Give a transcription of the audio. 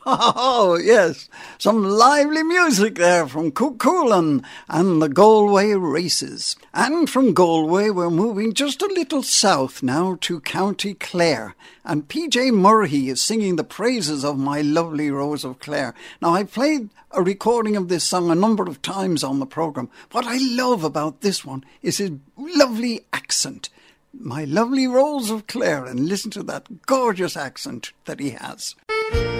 Oh, yes. Some lively music there from Cuchulainn and the Galway races. And from Galway, we're moving just a little south now to County Clare. And PJ Murray is singing the praises of My Lovely Rose of Clare. Now, I played a recording of this song a number of times on the programme. What I love about this one is his lovely accent. My Lovely Rose of Clare. And listen to that gorgeous accent that he has.